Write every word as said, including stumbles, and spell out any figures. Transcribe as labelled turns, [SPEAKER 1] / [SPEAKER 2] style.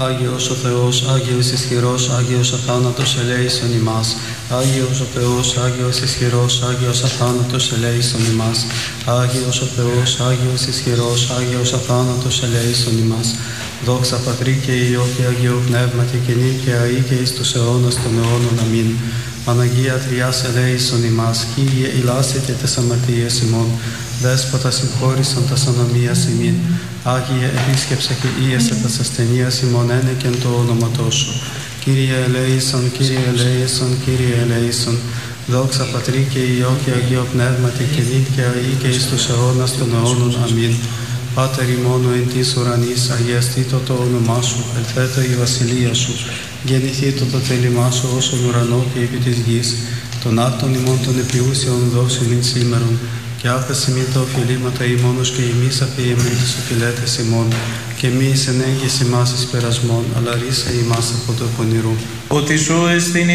[SPEAKER 1] Άγιος ο Θεός, Άγιος ισχυρός, Άγιος αθάνατος ελέησον ημάς. Άγιος ο Θεός, Άγιος ισχυρός, Άγιος αθάνατος ελέησον ημάς. Άγιος ο Θεός, Άγιος ισχυρός, Άγιος αθάνατος ελέησον ημάς. Δόξα Πατρί και Υιό και Αγίου Πνεύματι και νυν και αεί και εις τους αιώνας των αιώνων. Αμήν. Παναγία Τριάς ελέησον ημάς. Κύριε ηλάσετε τες αμαρτίες ημών. Δέσποτα συγχώρησον τας ανομίας ημίν. Άγιε επίσκεψε και ίεσε τας ασθενείας ημών ένεκεν το όνοματό σου. Κύριε ελέησον, Κύριε ελέησον, Κύριε ελέησον. Δόξα Πατρί και Υιό και Αγίο Πνεύματι και νυν και αεί και εις τους αιώνας των αιώνων. Αμήν. Πάτερ ημών εν της ουρανής, αγιαστήτω το όνομά σου, ελθέτω η βασιλεία σου, γεννηθήτω το θέλημά σου όσον ουρανό και επί της γης, των άρτων ημών των επιούσιων δώσιν ην σήμερον, και άφεση μη τα οφειλήματα ημώνος και ημείς αφιεμέν τις οφειλέτες ημών, και μη εις ενέγγυς ημάς εις περασμών, αλλά ρίσε ημάς από το πονηρού.
[SPEAKER 2] Ότι σου εστιν